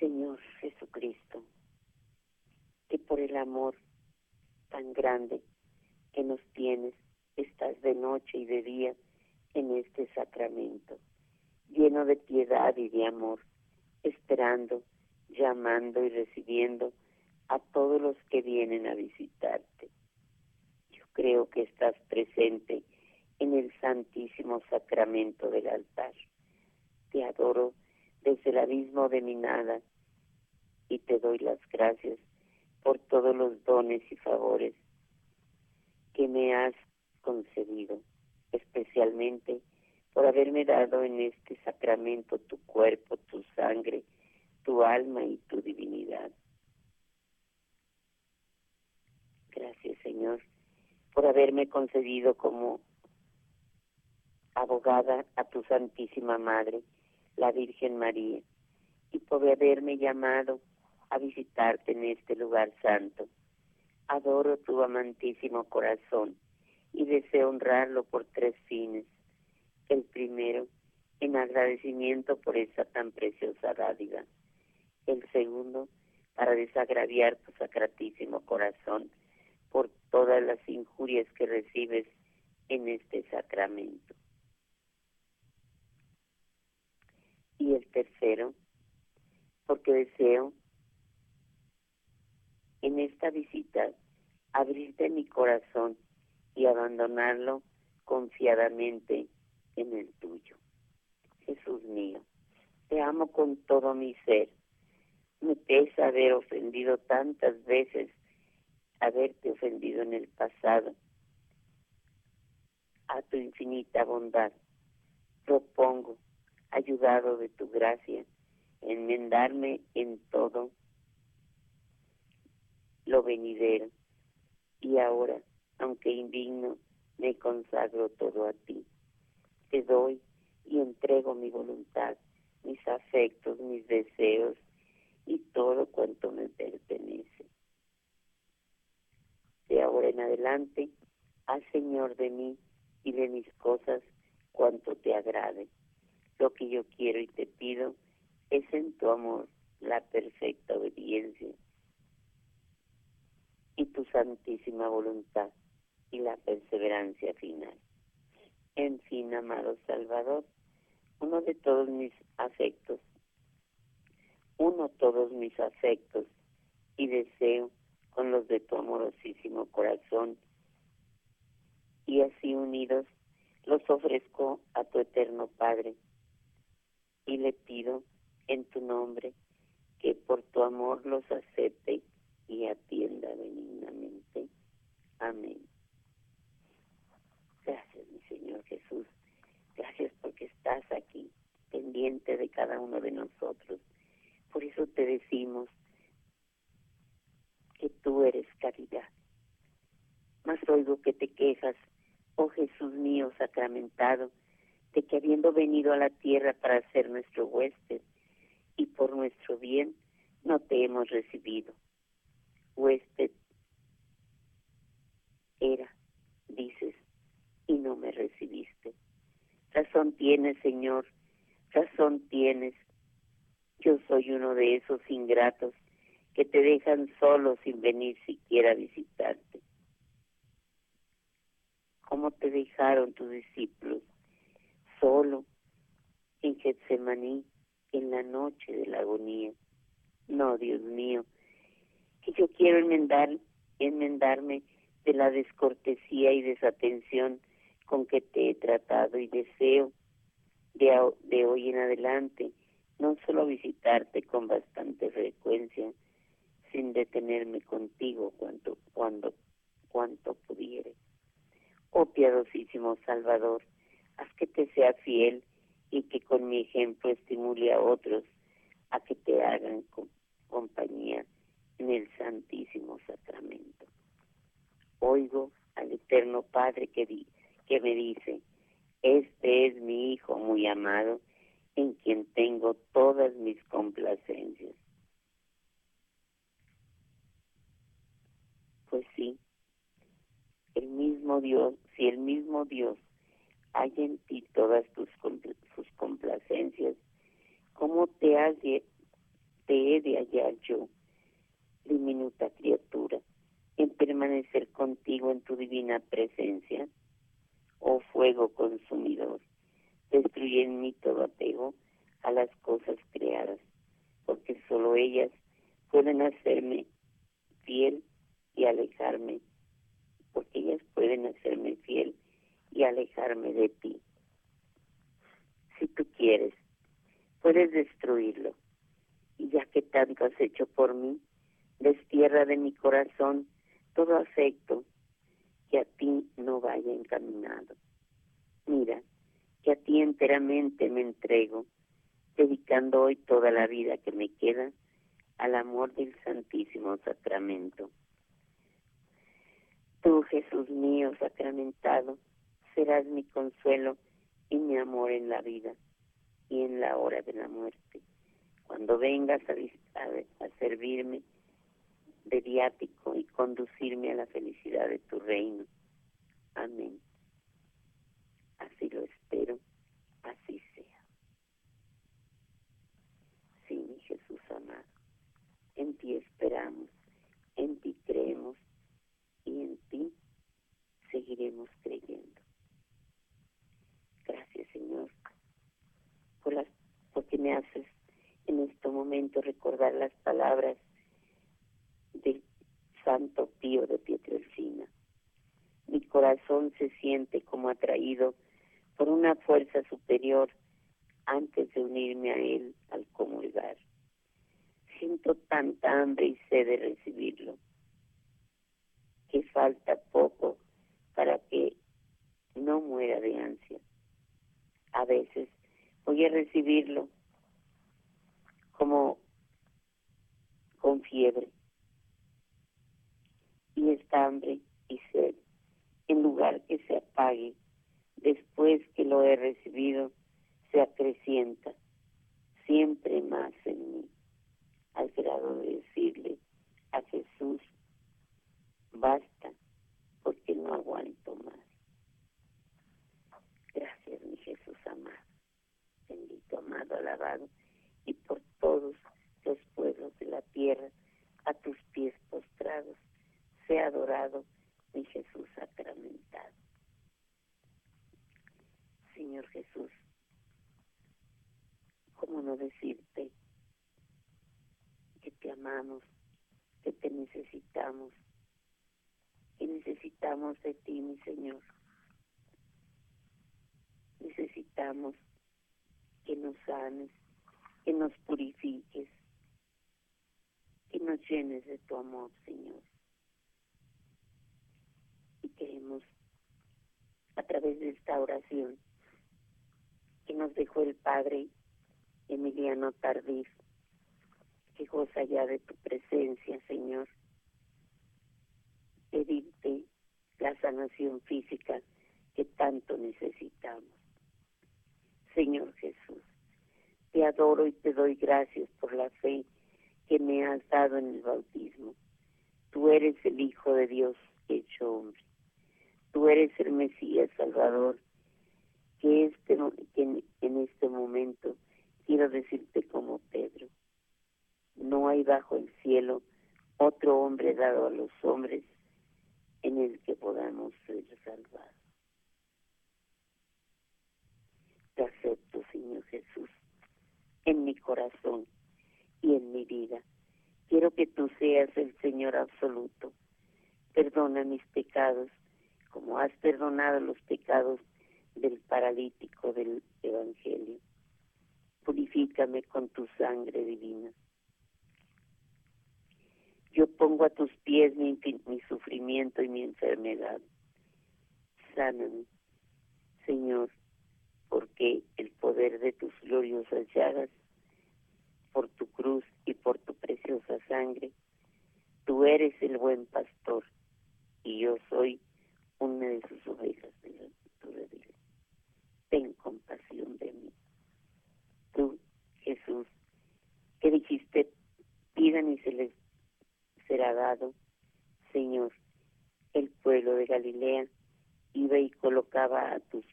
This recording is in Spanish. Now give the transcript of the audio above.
Señor Jesucristo, que por el amor tan grande que nos tienes, estás de noche y de día en este sacramento, lleno de piedad y de amor, esperando, llamando y recibiendo a todos los que vienen a visitarte. Yo creo que estás presente en el santísimo sacramento del altar. Te adoro desde el abismo de mi nada y te doy las gracias por todos los dones y favores que me has concedido, especialmente por haberme dado en este sacramento tu cuerpo, tu sangre, tu alma y tu divinidad. Gracias, Señor, por haberme concedido como abogada a tu Santísima Madre, la Virgen María, y por haberme llamado a visitarte en este lugar santo. Adoro tu amantísimo corazón y deseo honrarlo por 3 fines. El primero, en agradecimiento por esa tan preciosa dádiva. El segundo, para desagraviar tu sacratísimo corazón por todas las injurias que recibes en este sacramento. Y el tercero, porque deseo en esta visita abrirte mi corazón y abandonarlo confiadamente en el tuyo. Jesús mío, te amo con todo mi ser. Me pesa haber ofendido tantas veces, haberte ofendido en el pasado. A tu infinita bondad propongo, ayudado de tu gracia, enmendarme en todo lo venidero. Y ahora, aunque indigno, me consagro todo a ti. Te doy y entrego mi voluntad, mis afectos, mis deseos y todo cuanto me pertenece. De ahora en adelante, haz Señor de mí y de mis cosas cuanto te agrade. Lo que yo quiero y te pido es en tu amor la perfecta obediencia y tu santísima voluntad y la perseverancia final. En fin, amado Salvador, uno todos mis afectos y deseo con los de tu amorosísimo corazón, y así unidos los ofrezco a tu eterno Padre, y le pido en tu nombre que por tu amor los acepte y atienda benignamente. Amén. Gracias, mi Señor Jesús. Gracias porque estás aquí, pendiente de cada uno de nosotros. Por eso te decimos que tú eres caridad. Mas oigo que te quejas, oh Jesús mío sacramentado, de que habiendo venido a la tierra para ser nuestro huésped y por nuestro bien, no te hemos recibido. Huésped era, dices, y no me recibiste. Razón tienes, Señor, razón tienes. Yo soy uno de esos ingratos que te dejan solo sin venir siquiera a visitarte. ¿Cómo te dejaron tus discípulos? Solo en Getsemaní, en la noche de la agonía. No, Dios mío, que yo quiero enmendarme de la descortesía y desatención con que te he tratado, y deseo de hoy en adelante no solo visitarte con bastante frecuencia, sin detenerme contigo cuanto pudiere. Oh piadosísimo Salvador, haz que te sea fiel y que con mi ejemplo estimule a otros a que te hagan compañía en el Santísimo Sacramento. Oigo al Eterno Padre que me dice: este es mi Hijo muy amado, en quien tengo todas mis complacencias. Pues sí, si el mismo Dios hay en ti todas sus complacencias, ¿cómo te te he de hallar yo, diminuta criatura, en permanecer contigo en tu divina presencia? Oh fuego consumidor, destruye en mí todo apego a las cosas creadas, porque solo ellas pueden hacerme fiel y alejarme, porque ellas pueden hacerme fiel y alejarme de ti. Si tú quieres, puedes destruirlo, y ya que tanto has hecho por mí, destierra de mi corazón todo afecto que a ti no vaya encaminado. Mira, que a ti enteramente me entrego, dedicando hoy toda la vida que me queda al amor del Santísimo Sacramento. Tú, Jesús mío sacramentado, serás mi consuelo y mi amor en la vida y en la hora de la muerte, cuando vengas a servirme de viático y conducirme a la felicidad de tu reino. Amén. Así lo espero, así sea. Sí, mi Jesús amado, en ti esperamos, en ti creemos y en ti seguiremos creyendo. Gracias, Señor, porque me haces en este momento recordar las palabras del Santo Pío de Pietrelcina. Mi corazón se siente como atraído por una fuerza superior antes de unirme a él al comulgar. Siento tanta hambre y sed de recibirlo, que falta poco para que no muera de ansia. A veces voy a recibirlo como con fiebre, y esta hambre y sed, en lugar que se apague después que lo he recibido, se acrecienta siempre más en mí, al grado de decirle a Jesús: basta, porque no aguanto más. Gracias, mi Jesús amado, bendito, amado, alabado, y por todos los pueblos de la tierra, a tus pies postrados, sea adorado mi Jesús sacramentado. Señor Jesús, ¿cómo no decirte que te amamos, que te necesitamos, que necesitamos de ti, mi Señor? Necesitamos que nos sanes, que nos purifiques, que nos llenes de tu amor, Señor. Y queremos, a través de esta oración que nos dejó el Padre Emiliano Tardif, que goza ya de tu presencia, Señor, pedirte la sanación física que tanto necesitamos. Señor Jesús, te adoro y te doy gracias por la fe que me has dado en el bautismo. Tú eres el Hijo de Dios hecho hombre. Tú eres el Mesías Salvador, que en este momento quiero decirte como Pedro: no hay bajo el cielo otro hombre dado a los hombres en el que podamos ser salvados. Te acepto, Señor Jesús, en mi corazón y en mi vida. Quiero que tú seas el Señor absoluto. Perdona mis pecados, como has perdonado los pecados del paralítico del Evangelio. Purifícame con tu sangre divina. Yo pongo a tus pies mi sufrimiento y mi enfermedad. Sáname, Señor, porque el poder de tus gloriosas llagas, por tu cruz y por tu preciosa sangre, tú eres el buen pastor y yo soy una de sus ovejas de tu redil. Ten compasión de mí. Tú, Jesús, que dijiste: pidan y se les será dado. Señor, el pueblo de Galilea iba y colocaba a tus